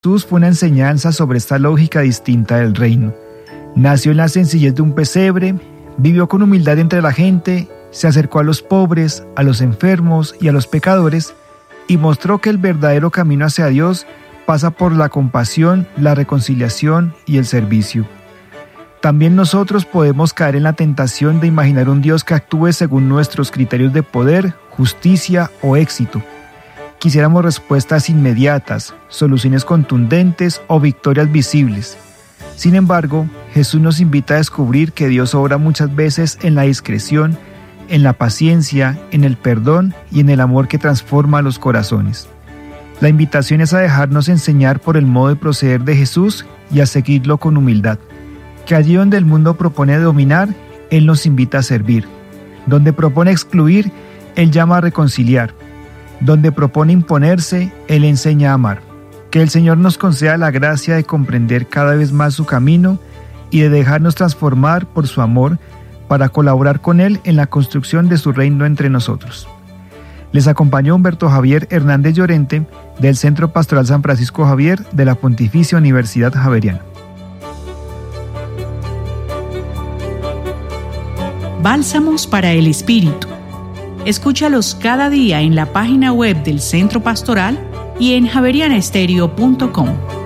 Jesús fue una enseñanza sobre esta lógica distinta del reino. Nació en la sencillez de un pesebre, vivió con humildad entre la gente, se acercó a los pobres, a los enfermos y a los pecadores, y mostró que el verdadero camino hacia Dios pasa por la compasión, la reconciliación y el servicio. También nosotros podemos caer en la tentación de imaginar un Dios que actúe según nuestros criterios de poder, justicia o éxito. Quisiéramos respuestas inmediatas, soluciones contundentes o victorias visibles. Sin embargo, Jesús nos invita a descubrir que Dios obra muchas veces en la discreción, en la paciencia, en el perdón y en el amor que transforma los corazones. La invitación es a dejarnos enseñar por el modo de proceder de Jesús y a seguirlo con humildad. Que allí donde el mundo propone dominar, Él nos invita a servir. Donde propone excluir, Él llama a reconciliar. Donde propone imponerse, Él enseña a amar. Que el Señor nos conceda la gracia de comprender cada vez más su camino y de dejarnos transformar por su amor para colaborar con Él en la construcción de su reino entre nosotros. Les acompañó Humberto Javier Hernández Llorente del Centro Pastoral San Francisco Javier de la Pontificia Universidad Javeriana. Bálsamos para el Espíritu. Escúchalos cada día en la página web del Centro Pastoral y en javerianestereo.com.